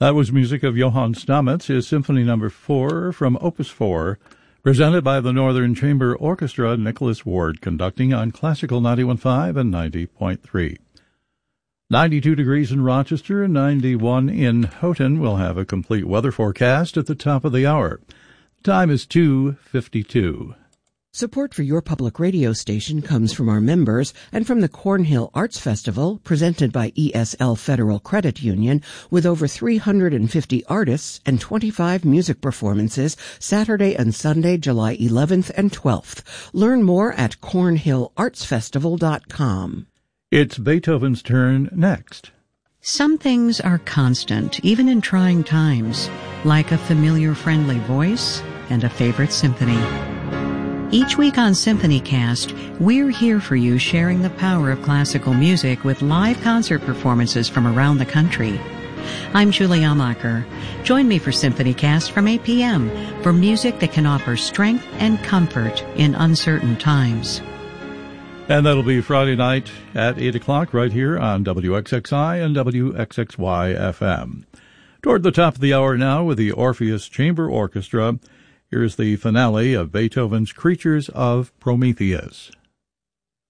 That was music of Johann Stamitz, his Symphony No. 4 from Opus 4, presented by the Northern Chamber Orchestra, Nicholas Ward, conducting on Classical 91.5 and 90.3. 92 degrees in Rochester and 91 in Houghton. We'll have a complete weather forecast at the top of the hour. The time is 2:52. Support for your public radio station comes from our members and from the Cornhill Arts Festival, presented by ESL Federal Credit Union, with over 350 artists and 25 music performances Saturday and Sunday, July 11th and 12th. Learn more at cornhillartsfestival.com. It's Beethoven's turn next. Some things are constant, even in trying times, like a familiar friendly voice and a favorite symphony. Each week on SymphonyCast, we're here for you, sharing the power of classical music with live concert performances from around the country. I'm Julie Amacher. Join me for SymphonyCast from 8 p.m. for music that can offer strength and comfort in uncertain times. And that'll be Friday night at 8 o'clock right here on WXXI and WXXY FM. Toward the top of the hour now with the Orpheus Chamber Orchestra, here's the finale of Beethoven's Creatures of Prometheus.